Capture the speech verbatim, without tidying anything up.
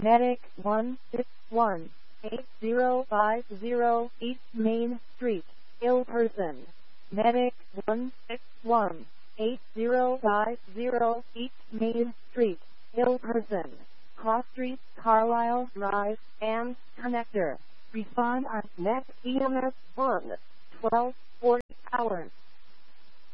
Medic one six one, eight zero five zero East Main Street, ill person. Medic one six one, eight zero five zero East Main Street, ill person. Cross Street, Carlisle Drive, and Connector. Respond on next E M S one, twelve forty hours.